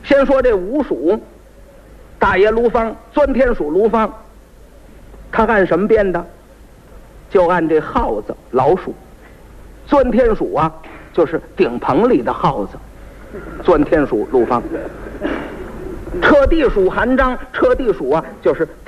先说这五鼠，大爷卢方，钻天鼠卢方，他按什么编的？就按这耗子、老鼠。钻天鼠啊，就是顶棚里的耗子，钻天鼠卢方。彻地鼠韩章，彻地鼠啊，就是